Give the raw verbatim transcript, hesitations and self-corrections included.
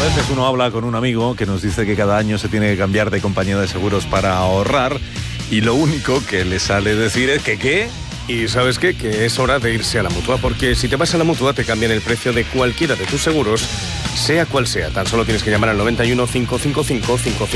A veces uno habla con un amigo que nos dice que cada año se tiene que cambiar de compañía de seguros para ahorrar y lo único que le sale decir es que ¿qué? Y ¿sabes qué? Que es hora de irse a la Mutua, porque si te vas a la Mutua te cambian el precio de cualquiera de tus seguros, sea cual sea. Tan solo tienes que llamar al noventa y uno, cinco cinco cinco, cinco cinco.